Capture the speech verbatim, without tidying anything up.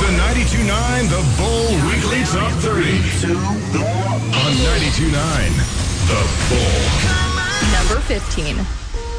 the ninety-two point nine The Bull Weekly Top thirty. On ninety-two point nine The Bull. Number fifteen.